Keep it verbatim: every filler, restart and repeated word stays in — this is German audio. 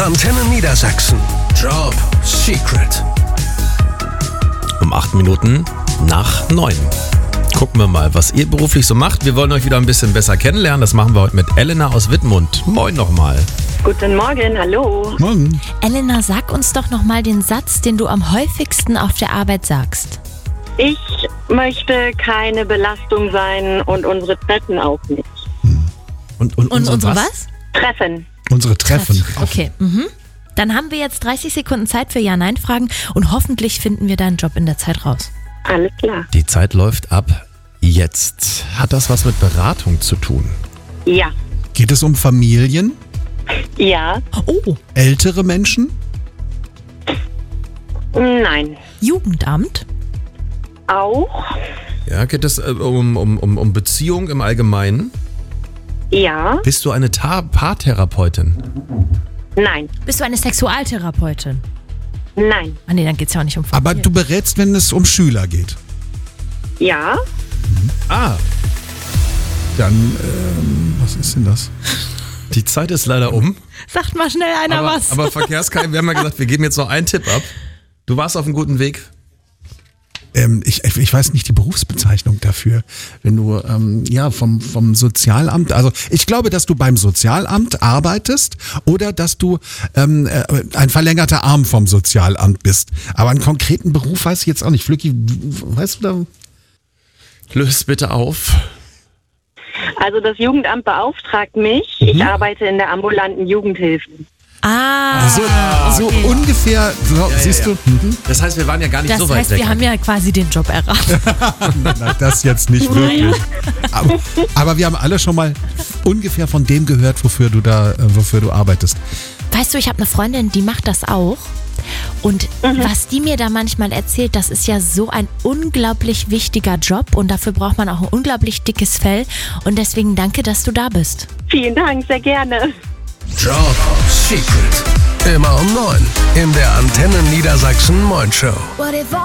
Antenne Niedersachsen. Job Secret. Um acht Minuten nach neun. Gucken wir mal, was ihr beruflich so macht. Wir wollen euch wieder ein bisschen besser kennenlernen. Das machen wir heute mit Elena aus Wittmund. Moin nochmal. Guten Morgen, hallo. Morgen. Elena, sag uns doch nochmal den Satz, den du am häufigsten auf der Arbeit sagst. Ich möchte keine Belastung sein und unsere Treffen auch nicht. Und, und, Und unsere was? Treffen. Unsere Treffen. Okay, mhm. Dann haben wir jetzt dreißig Sekunden Zeit für Ja-Nein-Fragen und hoffentlich finden wir deinen Job in der Zeit raus. Alles klar. Die Zeit läuft ab jetzt. Hat das was mit Beratung zu tun? Ja. Geht es um Familien? Ja. Oh, Ältere Menschen? Nein. Jugendamt? Auch? Ja, geht es äh, um, um, um, um Beziehung im Allgemeinen? Ja. Bist du eine Ta- Paartherapeutin? Nein. Bist du eine Sexualtherapeutin? Nein. Ah nee, dann geht's ja auch nicht um Aber Familie. du berätst, wenn es um Schüler geht. Ja. Ah, Dann, ähm, was ist denn das? die Zeit ist leider um. Sagt mal schnell einer Aber, was. aber Verkehrskei, wir haben ja gesagt, wir geben jetzt noch einen Tipp ab. Du warst auf einem guten Weg. Ähm, ich, ich weiß nicht die Berufsbezeichnung dafür. Wenn du, ähm, ja, vom, vom Sozialamt, also ich glaube, dass du beim Sozialamt arbeitest oder dass du ähm, äh, ein verlängerter Arm vom Sozialamt bist. Aber einen konkreten Beruf weiß ich jetzt auch nicht. Flücki, weißt du da? Löst bitte auf. Also das Jugendamt beauftragt mich. Ich arbeite in der ambulanten Jugendhilfe. Ah, So, so ungefähr, so, siehst du? Mhm. Das heißt, wir waren ja gar nicht das so weit heißt, weg. wir haben ja quasi den Job erraten. Na, das jetzt nicht wirklich. Aber, aber wir haben alle schon mal ungefähr von dem gehört, wofür du da, äh, wofür du arbeitest. Weißt du, ich habe eine Freundin, die macht das auch. Und was die mir da manchmal erzählt, das ist ja so ein unglaublich wichtiger Job und dafür braucht man auch ein unglaublich dickes Fell. Und deswegen danke, dass du da bist. Vielen Dank, sehr gerne. Job Secret. Immer um neun in der Antenne Niedersachsen Morning Show.